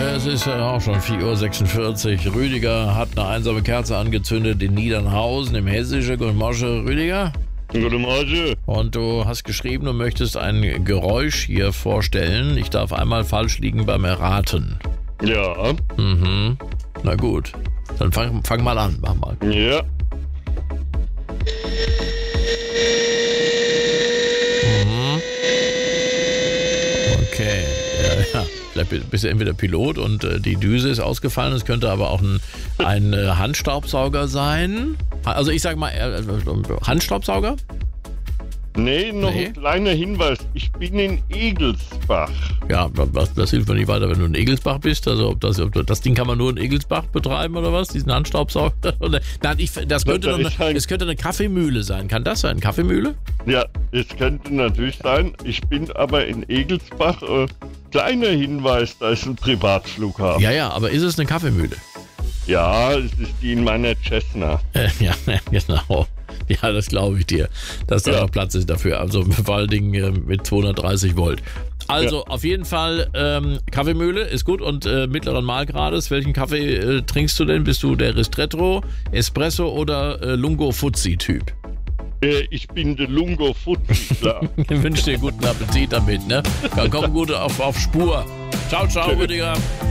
Es ist auch schon 4:46 Uhr. Rüdiger hat eine einsame Kerze angezündet in Niedernhausen im Hessischen. Guten Morgen, Rüdiger. Guten Morgen. Und du hast geschrieben, du möchtest ein Geräusch hier vorstellen. Ich darf einmal falsch liegen beim Erraten. Ja. Mhm. Na gut. Dann fang mal an. Mach mal. Ja. Okay. Ja. Vielleicht bist du entweder Pilot und die Düse ist ausgefallen. Es könnte aber auch ein Handstaubsauger sein. Also ich sag mal, Handstaubsauger? Nee, noch ein kleiner Hinweis. Ich bin in Egelsbach. Ja, das hilft mir nicht weiter, wenn du in Egelsbach bist. Also ob das Ding kann man nur in Egelsbach betreiben oder was? Diesen Handstaubsauger? Nein, es könnte eine Kaffeemühle sein. Kann das sein? Kaffeemühle? Ja, es könnte natürlich sein. Ich bin aber in Egelsbach. Kleiner Hinweis, da ist ein Privatflughafen. Ja, aber ist es eine Kaffeemühle? Ja, es ist die in meiner Cessna. Ja, genau. Ja, das glaube ich dir, dass da noch Platz ist dafür. Also vor allen Dingen mit 230 Volt. Also auf jeden Fall Kaffeemühle ist gut und mittleren Mahlgrades. Welchen Kaffee trinkst du denn? Bist du der Ristretto, Espresso oder Lungo Fuzzi Typ? Ich bin der Lungo Fuzzi, klar. Ich wünsche dir guten Appetit damit, ne? Komm gut auf Spur. Ciao, Rüdiger.